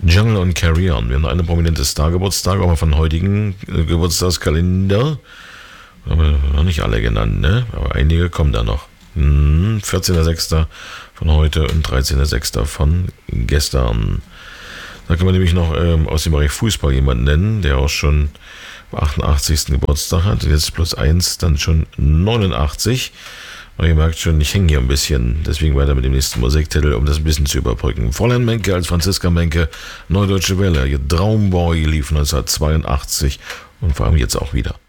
Jungle und Carry On. Wir haben noch eine prominente Star-Geburtstag, auch mal von heutigen Geburtstagskalender. Haben wir noch nicht alle genannt, ne? Aber einige kommen da noch. 14.06. von heute und 13.06. von gestern. Da kann man nämlich noch aus dem Bereich Fußball jemanden nennen, der auch schon 88. Geburtstag hat. Jetzt plus 1, dann schon 89. Und ihr merkt schon, ich hänge hier ein bisschen. Deswegen weiter mit dem nächsten Musiktitel, um das ein bisschen zu überbrücken. Fräulein Menke als Franziska Menke, Neudeutsche Welle. Ihr Traumboy lief 1982 und vor allem jetzt auch wieder.